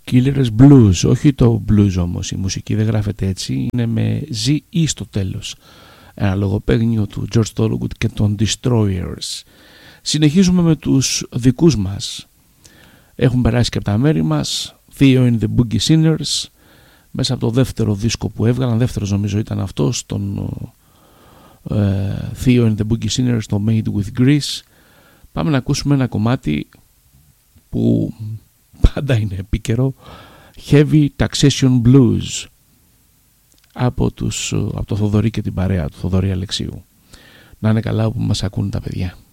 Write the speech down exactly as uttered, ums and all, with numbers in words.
Killers Blues, όχι το blues όμως, η μουσική δεν γράφεται έτσι, είναι με ζι ι στο τέλος. Ένα λογοπαίγνιο του George Thorogood και των Destroyers. Συνεχίζουμε με τους δικούς μας. Έχουν περάσει και από τα μέρη μας. Theo and the Boogie Sinners, μέσα από το δεύτερο δίσκο που έβγαλαν, δεύτερος νομίζω ήταν αυτός, τον uh, Theo and the Boogie Sinners, το Made with Grease. Πάμε να ακούσουμε ένα κομμάτι που πάντα είναι επίκαιρο, Heavy Taxation Blues, από, τους, από το Θοδωρή και την παρέα του, Θοδωρή Αλεξίου. Να είναι καλά που μας ακούν τα παιδιά.